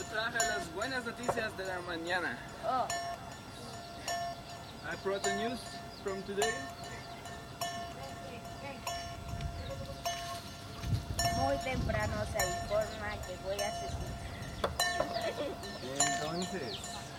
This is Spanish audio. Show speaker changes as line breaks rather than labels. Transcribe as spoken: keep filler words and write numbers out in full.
traje las buenas noticias de la mañana.
Oh.
I brought the news from today.
Muy temprano se informa que voy a asesinar.
Y entonces,